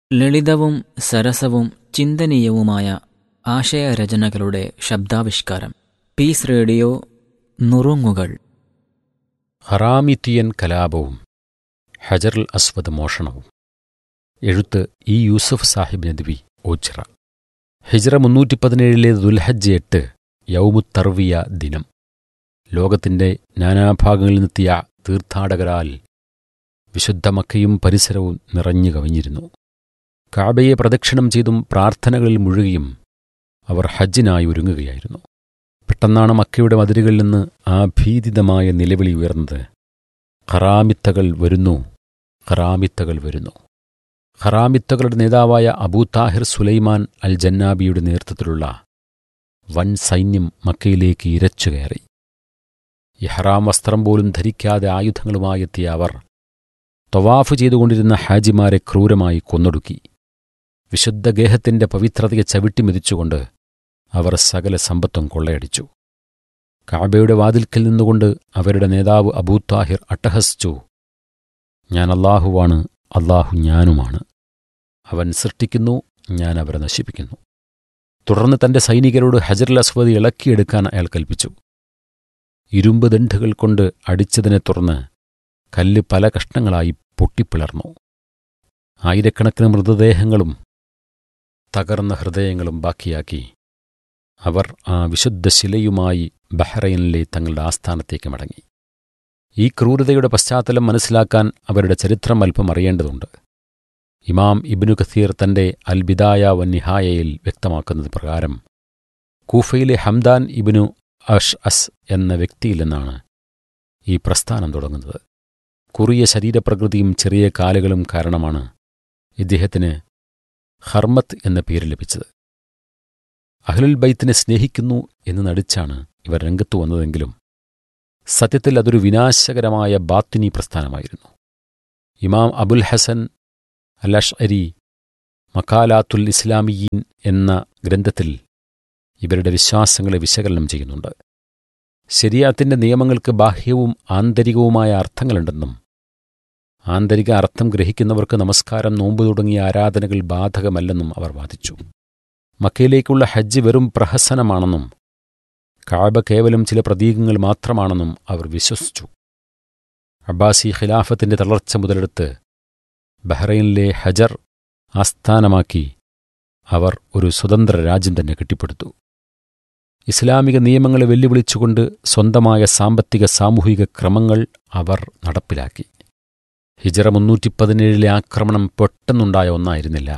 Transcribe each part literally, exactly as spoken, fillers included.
ലളിതവും സരസവും ചിന്തനീയവുമായ ആശയരചനകളുടെ ശബ്ദാവിഷ്കാരം. Piece radio നുറുങ്ങുകൾ. ഹറാമിത്തിയൻ കലാപവും ഹജറുൽ അസ്വദ് മോഷണവും. എഴുത്ത് ഇ യൂസുഫ് സാഹിബ് നദ്വി, ഓച്ചിറ. ഹിജ്റ മുന്നൂറ്റി പതിനേഴിലെ ദുൽഹജ്ജ് എട്ട്, യൗമുത്തർവിയ ദിനം. ലോകത്തിന്റെ നാനാഭാഗങ്ങളിൽ നിന്നെത്തിയ തീർത്ഥാടകരാൽ വിശുദ്ധ മക്കയും പരിസരവും നിറഞ്ഞു കവിഞ്ഞിരുന്നു. കാബയെ പ്രദക്ഷിണം ചെയ്തും പ്രാർത്ഥനകളിൽ മുഴുകിയും അവർ ഹജ്ജിനായി ഒരുങ്ങുകയായിരുന്നു. പെട്ടെന്നാണ് മക്കയുടെ മതിലുകളിൽ നിന്ന് ആ ഭീതിതമായ നിലവിളി ഉയർന്നത്: ഖറാമിത്തകൾ വരുന്നു, ഖറാമിത്തകൾ വരുന്നു. ഖറാമിത്തകളുടെ നേതാവായ അബൂ താഹിർ സുലൈമാൻ അൽ ജന്നാബിയുടെ നേതൃത്വത്തിലുള്ള വൻ സൈന്യം മക്കയിലേക്ക് ഇരച്ചുകയറി. ഇഹ്റാം വസ്ത്രം പോലും ധരിക്കാതെ ആയുധങ്ങളുമായെത്തിയ അവർ തവാഫ് ചെയ്തുകൊണ്ടിരുന്ന ഹാജിമാരെ ക്രൂരമായി കൊന്നൊടുക്കി. വിശുദ്ധ ഗേഹത്തിന്റെ പവിത്രതയെ ചവിട്ടിമെതിച്ചുകൊണ്ട് അവർ സകല സമ്പത്തും കൊള്ളയടിച്ചു. കാബയുടെ വാതിൽക്കൽ നിന്നുകൊണ്ട് അവരുടെ നേതാവ് അബൂ താഹിർ അട്ടഹസിച്ചു: ഞാൻ അല്ലാഹുവാണ്, അല്ലാഹു ഞാനുമാണ്. അവൻ സൃഷ്ടിക്കുന്നു, ഞാൻ അവരെ നശിപ്പിക്കുന്നു. തുടർന്ന് തന്റെ സൈനികരോട് ഹജറുൽ അസ്വദ് ഇളക്കിയെടുക്കാൻ അയാൾ കൽപ്പിച്ചു. ഇരുമ്പ് ദണ്ഡുകൾ കൊണ്ട് അടിച്ചതിനെ തുടർന്ന് കല്ല് പല കഷ്ണങ്ങളായി പൊട്ടിപ്പിളർന്നു. ആയിരക്കണക്കിന് മൃതദേഹങ്ങളും തകർന്ന ഹൃദയങ്ങളും ബാക്കിയാക്കി അവർ ആ വിശുദ്ധ ശിലയുമായി ബഹ്റൈനിലെ തങ്ങളുടെ ആസ്ഥാനത്തേക്ക് മടങ്ങി. ഈ ക്രൂരതയുടെ പശ്ചാത്തലം മനസ്സിലാക്കാൻ അവരുടെ ചരിത്രം അല്പം അറിയേണ്ടതുണ്ട്. ഇമാം ഇബ്നു കസീർ തന്റെ അൽ ബിദായ വന്നിഹായയിൽ വ്യക്തമാക്കുന്നത് പ്രകാരം കൂഫയിലെ ഹംദാൻ ഇബ്നു അഷ് അസ് എന്ന വ്യക്തിയിൽ നിന്നാണ് ഈ പ്രസ്ഥാനം തുടങ്ങുന്നത്. കുറിയ ശരീരപ്രകൃതിയും ചെറിയ കാലുകളും കാരണമാണ് ഇദ്ദേഹത്തിന് ഹർമത്ത് എന്ന പേര് ലഭിച്ചത്. അഹ്ലുൽ ബൈത്തിനെ സ്നേഹിക്കുന്നു എന്ന് നടിച്ചാണ് ഇവർ രംഗത്തു വന്നതെങ്കിലും സത്യത്തിൽ അതൊരു വിനാശകരമായ ബാത്തിനി പ്രസ്ഥാനമായിരുന്നു. ഇമാം അബുൽ ഹസൻ അൽ അശ്അരി മഖാലാത്തുൽ ഇസ്ലാമിയീൻ എന്ന ഗ്രന്ഥത്തിൽ ഇവരുടെ വിശ്വാസങ്ങളെ വിശകലനം ചെയ്യുന്നുണ്ട്. ശരിയാത്തിന്റെ നിയമങ്ങൾക്ക് ബാഹ്യവും ആന്തരികവുമായ അർത്ഥങ്ങളുണ്ടെന്നും ആന്തരിക അർത്ഥം ഗ്രഹിക്കുന്നവർക്ക് നമസ്കാരം, നോമ്പ് തുടങ്ങിയ ആരാധനകൾ ബാധകമല്ലെന്നും അവർ വാദിച്ചു. മക്കയിലേക്കുള്ള ഹജ്ജ് വെറും പ്രഹസനമാണെന്നും കാബ കേവലം ചില പ്രതീകങ്ങൾ മാത്രമാണെന്നും അവർ വിശ്വസിച്ചു. അബ്ബാസി ഖിലാഫത്തിന്റെ തളർച്ച മുതലെടുത്ത് ബഹ്റൈനിലെ ഹജർ ആസ്ഥാനമാക്കി അവർ ഒരു സ്വതന്ത്ര രാജ്യം തന്നെ കെട്ടിപ്പടുത്തു. ഇസ്ലാമിക നിയമങ്ങളെ വെല്ലുവിളിച്ചുകൊണ്ട് സ്വന്തമായ സാമ്പത്തിക സാമൂഹിക ക്രമങ്ങൾ അവർ നടപ്പിലാക്കി. ഹിജ്റ മുന്നൂറ്റി പതിനേഴിലെ ആക്രമണം പെട്ടെന്നുണ്ടായ ഒന്നായിരുന്നില്ല.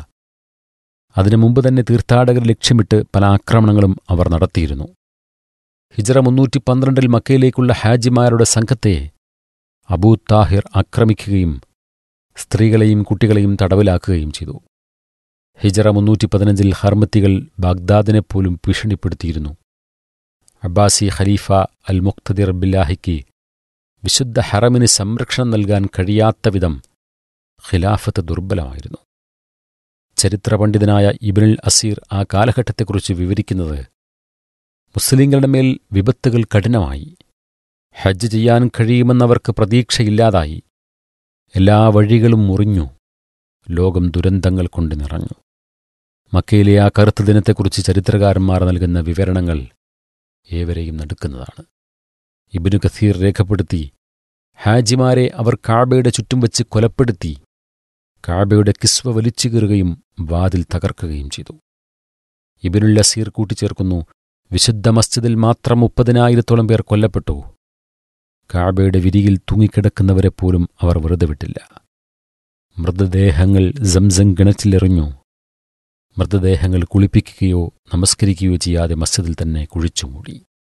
അതിനു മുമ്പ് തന്നെ തീർത്ഥാടകരെ ലക്ഷ്യമിട്ട് പല ആക്രമണങ്ങളും അവർ നടത്തിയിരുന്നു. ഹിജ്റ മുന്നൂറ്റി പന്ത്രണ്ടിൽ മക്കയിലേക്കുള്ള ഹാജിമാരുടെ സംഘത്തെ അബൂ താഹിർ ആക്രമിക്കുകയും സ്ത്രീകളെയും കുട്ടികളെയും തടവിലാക്കുകയും ചെയ്തു. ഹിജ്റ മുന്നൂറ്റി പതിനഞ്ചിൽ ഹർമത്തികൾ ബാഗ്ദാദിനെപ്പോലും ഭീഷണിപ്പെടുത്തിയിരുന്നു. അബ്ബാസി ഖലീഫ അൽ മുഖ്തദിർ ബില്ലാഹിക്ക് വിശുദ്ധ ഹറമിന് സംരക്ഷണം നൽകാൻ കഴിയാത്ത വിധം ഖിലാഫത്ത് ദുർബലമായിരുന്നു. ചരിത്രപണ്ഡിതനായ ഇബ്നുൽ അസീർ ആ കാലഘട്ടത്തെക്കുറിച്ച് വിവരിക്കുന്നത്: മുസ്ലിങ്ങളുടെ മേൽ വിപത്തുകൾ കഠിനമായി. ഹജ്ജ് ചെയ്യാൻ കഴിയുമെന്നവർക്ക് പ്രതീക്ഷയില്ലാതായി. എല്ലാ വഴികളും മുറിഞ്ഞു. ലോകം ദുരന്തങ്ങൾ കൊണ്ട് നിറഞ്ഞു. മക്കയിലെ ആ കറുത്ത ദിനത്തെക്കുറിച്ച് ചരിത്രകാരന്മാർ നൽകുന്ന വിവരണങ്ങൾ ഏവരെയും നടുക്കുന്നതാണ്. ഇബ്നു കസീർ രേഖപ്പെടുത്തി: ഹാജിമാരെ അവർ കാബയുടെ ചുറ്റും വച്ച് കൊലപ്പെടുത്തി. കാബയുടെ കിസ്വ വലിച്ചുകീറുകയും വാതിൽ തകർക്കുകയും ചെയ്തു. ഇബ്നുൽ അസീർ കൂട്ടിച്ചേർക്കുന്നു: വിശുദ്ധ മസ്ജിദിൽ മാത്രം മുപ്പതിനായിരത്തോളം പേർ കൊല്ലപ്പെട്ടു. കാബയുടെ വിരിയിൽ തൂങ്ങിക്കിടക്കുന്നവരെപ്പോലും അവർ വെറുതെ വിട്ടില്ല. മൃതദേഹങ്ങൾ സംസം കിണറ്റിലെറിഞ്ഞു. മൃതദേഹങ്ങൾ കുളിപ്പിക്കുകയോ നമസ്കരിക്കുകയോ ചെയ്യാതെ മസ്ജിദിൽ തന്നെ കുഴിച്ചുമൂടി.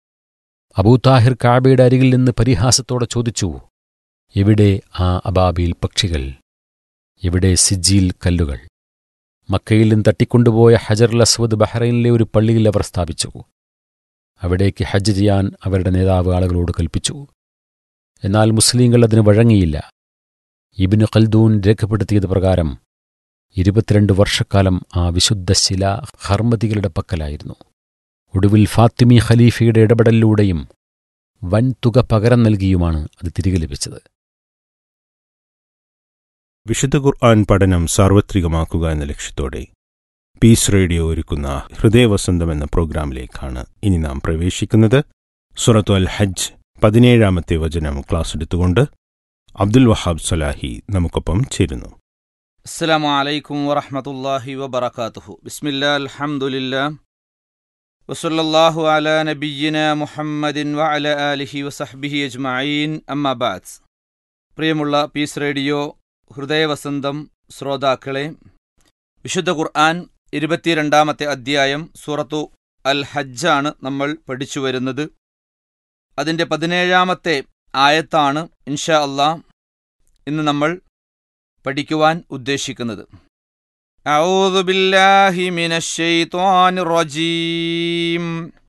അബൂ താഹിർ കാബയുടെ അരികിൽ നിന്ന് പരിഹാസത്തോടെ ചോദിച്ചു: എവിടെ ആ അബാബീൽ പക്ഷികൾ? എവിടെ സിജ്ജീൽ കല്ലുകൾ? മക്കയിൽ നിന്ന് തട്ടിക്കൊണ്ടുപോയ ഹജറുൽ അസ്വദ് ബഹ്റൈനിലെ ഒരു പള്ളിയിൽ അവർ സ്ഥാപിച്ചു. അവിടേക്ക് ഹജ്ജ് ചെയ്യാൻ അവരുടെ നേതാവ് ആളുകളോട് കൽപ്പിച്ചു. എന്നാൽ മുസ്ലിങ്ങൾ അതിന് വഴങ്ങിയില്ല. ഇബ്നു ഖൽദൂൻ രേഖപ്പെടുത്തിയത് പ്രകാരം ഇരുപത്തിരണ്ട് വർഷക്കാലം ആ വിശുദ്ധ ശില ഹർമതികളുടെ പക്കലായിരുന്നു. ഒടുവിൽ ഫാത്തിമി ഖലീഫയുടെ ഇടപെടലിലൂടെയും വൻ തുക പകരം നൽകിയുമാണ് അത് തിരികെ ലഭിച്ചത്. വിശുദ്ധ ഖുർആൻ പഠനം സാർവത്രികമാക്കുക എന്ന ലക്ഷ്യത്തോടെ പീസ് റേഡിയോ ഒരുക്കുന്ന ഹൃദയവസന്തം എന്ന പ്രോഗ്രാമിലേക്കാണ് ഇനി നാം പ്രവേശിക്കുന്നത്. സൂറത്തു അൽ ഹജ്ജ് പതിനേഴാമത്തെ വചനം ക്ലാസ് എടുത്തുകൊണ്ട് അബ്ദുൽ വഹാബ് സലാഹി നമുക്കൊപ്പം ചേരുന്നു. അസ്സലാമു അലൈക്കും വറഹ്മത്തുള്ളാഹി വബറകാതുഹു. ബിസ്മില്ലാഹിൽ അൽഹംദുലില്ലാഹ് വസല്ലല്ലാഹു അലാ നബിയ്യിനാ മുഹമ്മദിൻ വഅലാ ആലിഹി വസഹ്ബിഹി അജ്മഈൻ. അമ്മാ ബഅദ്. പ്രിയമുള്ള പീസ് റേഡിയോ ഹൃദയവസന്തം ശ്രോതാക്കളെ, വിശുദ്ധ ഖുർആൻ ഇരുപത്തിരണ്ടാമത്തെ അധ്യായം സൂറത്തു അൽ ഹജ്ജാണ് നമ്മൾ പഠിച്ചു വരുന്നത്. അതിൻ്റെ പതിനേഴാമത്തെ ആയത്താണ് ഇൻഷാ അല്ലാഹ് ഇന്ന് നമ്മൾ പഠിക്കുവാൻ ഉദ്ദേശിക്കുന്നത്. അഊദു ബില്ലാഹി മിനശ് ശൈത്വാനിർ റജീം.